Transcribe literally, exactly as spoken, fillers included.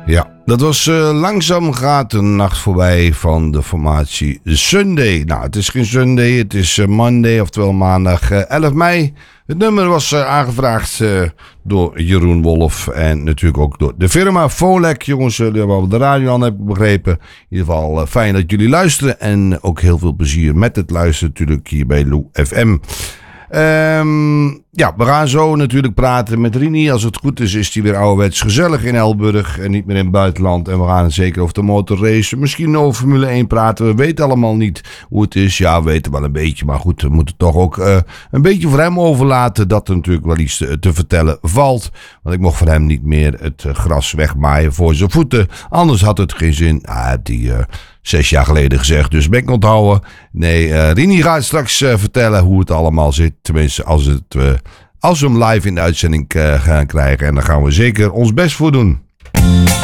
Ja, dat was uh, Langzaam gaat de nacht voorbij van de formatie Sunday. Nou, het is geen Sunday, het is uh, Monday, oftewel maandag uh, elf mei. Het nummer was uh, aangevraagd uh, door Jeroen Wolf en natuurlijk ook door de firma Volek. Jongens, jullie hebben al de radio aan, heb ik begrepen. In ieder geval uh, fijn dat jullie luisteren en ook heel veel plezier met het luisteren natuurlijk hier bij Lou F M. Um, ja, we gaan zo natuurlijk praten met Rini. Als het goed is, is hij weer ouderwets gezellig in Elburg en niet meer in het buitenland. En we gaan het zeker over de motorrace, misschien over Formule één praten. We weten allemaal niet hoe het is. Ja, we weten wel een beetje, maar goed, we moeten toch ook uh, een beetje voor hem overlaten dat er natuurlijk wel iets te, te vertellen valt. Want ik mocht voor hem niet meer het uh, gras wegmaaien voor zijn voeten. Anders had het geen zin. Ah, heeft hij uh, zes jaar geleden gezegd, dus bek onthouden. Nee, uh, Rini gaat straks uh, vertellen hoe het allemaal zit. Tenminste, als, het, uh, als we hem live in de uitzending uh, gaan krijgen. En daar gaan we zeker ons best voor doen.